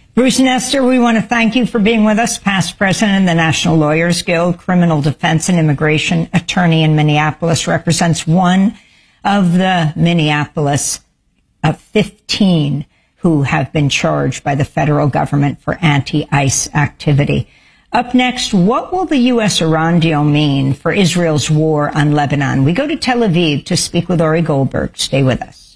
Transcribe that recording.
Bruce Nestor, we want to thank you for being with us, past president of the National Lawyers Guild, criminal defense and immigration attorney in Minneapolis, represents one of the Minneapolis of 15 who have been charged by the federal government for anti-ICE activity. Up next, what will the U.S.-Iran deal mean for Israel's war on Lebanon? We go to Tel Aviv to speak with Ori Goldberg. Stay with us.